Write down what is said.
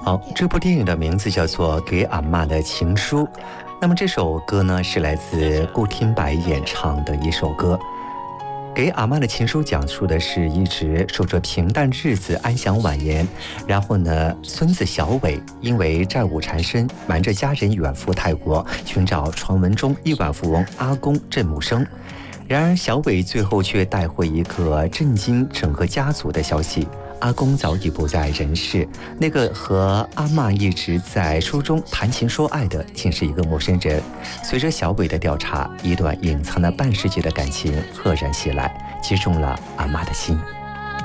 好，这部电影的名字叫做《给阿嬷的情书》。那么这首歌呢，是来自顾听白演唱的一首歌。给阿嬷的情书讲述的是一直守着平淡日子安享晚年，然后呢，孙子小伟因为债务缠身，瞒着家人远赴泰国寻找传闻中亿万富翁阿公郑木生。然而小伟最后却带回一个震惊整个家族的消息：阿公早已不在人世，那个和阿嬷一直在书中谈情说爱的，竟是一个陌生人。随着小伟的调查，一段隐藏了半世纪的感情赫然袭来，击中了阿嬷的心。